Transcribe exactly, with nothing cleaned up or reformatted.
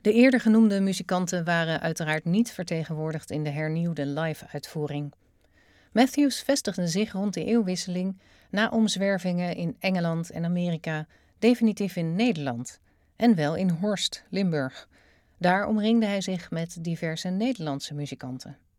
De eerder genoemde muzikanten waren uiteraard niet vertegenwoordigd in de hernieuwde live-uitvoering. Matthews vestigde zich rond de eeuwwisseling na omzwervingen in Engeland en Amerika definitief in Nederland en wel in Horst, Limburg. Daar omringde hij zich met diverse Nederlandse muzikanten.